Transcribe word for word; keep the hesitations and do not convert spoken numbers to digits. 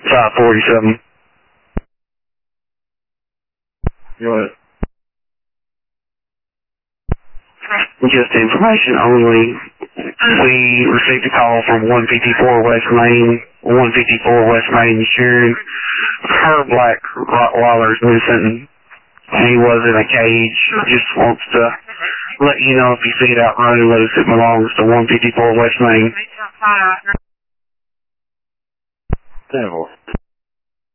five forty-seven. Go ahead. Just information only. We received a call from one fifty-four West Main, one fifty-four West Main sharing her black Rottweiler's missing. He was in a cage. Just wants to let you know if you see it out running loose, it belongs to one fifty-four West Main. ten four.